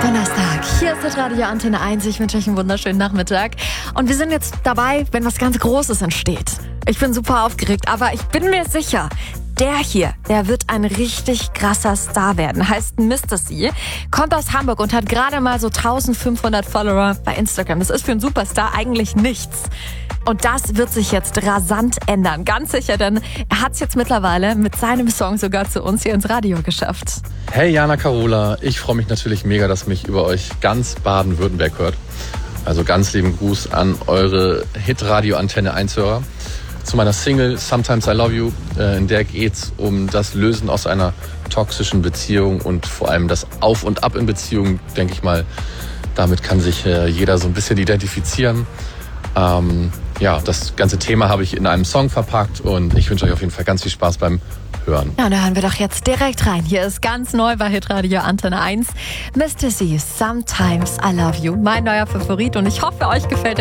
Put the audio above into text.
Donnerstag, hier ist das Radio Antenne 1. Ich wünsche euch einen wunderschönen Nachmittag. Und wir sind jetzt dabei, wenn was ganz Großes entsteht. Ich bin super aufgeregt, aber ich bin mir sicher, der hier, der wird ein richtig krasser Star werden. Heißt Mr. C, kommt aus Hamburg und hat gerade mal so 1500 Follower bei Instagram. Das ist für einen Superstar eigentlich nichts. Und das wird sich jetzt rasant ändern. Ganz sicher, denn er hat es jetzt mittlerweile mit seinem Song sogar zu uns hier ins Radio geschafft. Hey Jana Carola, ich freue mich natürlich mega, dass mich über euch ganz Baden-Württemberg hört. Also ganz lieben Gruß an eure Hitradio Antenne 1 Hörer. Zu meiner Single Sometimes I Love You, in der geht's um das Lösen aus einer toxischen Beziehung und vor allem das Auf und Ab in Beziehungen, denke ich mal. Damit kann sich jeder so ein bisschen identifizieren. Das ganze Thema habe ich in einem Song verpackt und ich wünsche euch auf jeden Fall ganz viel Spaß beim Hören. Ja, da hören wir doch jetzt direkt rein. Hier ist ganz neu bei Hitradio Antenne 1 Mr. C, Sometimes I Love You, mein neuer Favorit, und ich hoffe, euch gefällt